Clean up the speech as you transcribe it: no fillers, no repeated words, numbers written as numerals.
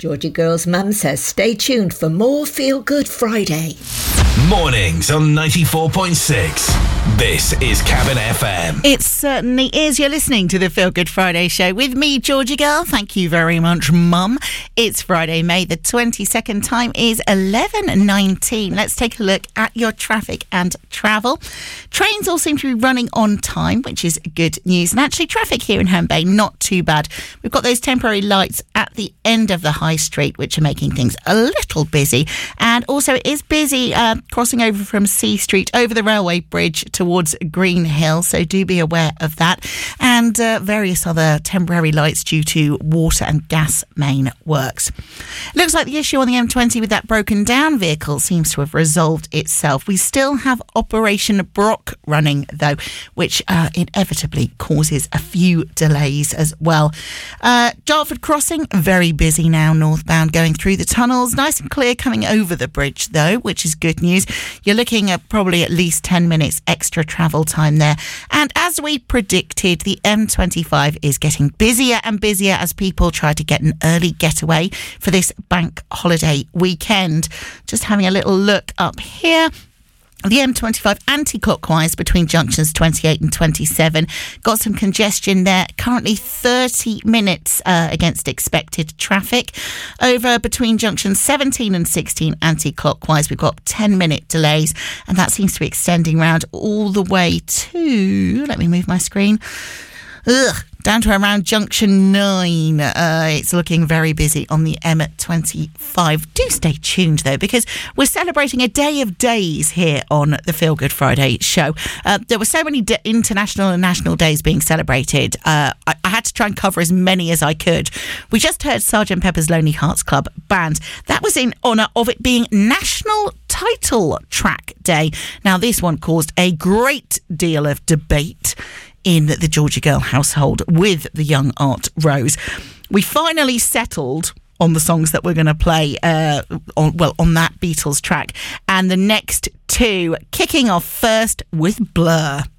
Georgie Girl's mum says stay tuned for more Feel Good Friday. Mornings on 94.6. This is Cabin FM. It certainly is. You're listening to the Feel Good Friday show with me, Georgie Girl. Thank you very much, Mum. It's Friday, May the 22nd. Time is 11:19. Let's take a look at your traffic and travel. Trains all seem to be running on time, which is good news. And actually, traffic here in Herne Bay, not too bad. We've got those temporary lights at the end of the high street, which are making things a little busy. And also, it is busy crossing over from C Street over the railway bridge towards Green Hill, so do be aware of that. And various other temporary lights due to water and gas main works. Looks like the issue on the M20 with that broken down vehicle seems to have resolved itself. We still have Operation Brock running, though, which inevitably causes a few delays as well. Dartford Crossing, very busy now northbound going through the tunnels. Nice and clear coming over the bridge, though, which is good news. You're looking at probably at least 10 minutes extra travel time there. And as we predicted, the M25 is getting busier and busier as people try to get an early getaway for this bank holiday weekend. Just having a little look up here. The M25 anti-clockwise between junctions 28 and 27. Got some congestion there. Currently 30 minutes against expected traffic. Over between junctions 17 and 16 anti-clockwise, we've got 10-minute delays. And that seems to be extending round all the way to... Let me move my screen. Down to around junction 9. It's looking very busy on the M25. Do stay tuned, though, because we're celebrating a day of days here on the Feel Good Friday show. There were so many international and national days being celebrated. I had to try and cover as many as I could. We just heard Sgt. Pepper's Lonely Hearts Club Band. That was in honour of it being National Title Track Day. Now, this one caused a great deal of debate in the Georgie Girl household with the young Art Rose. We finally settled on the songs that we're going to play on that Beatles track. And the next two, kicking off first with Blur.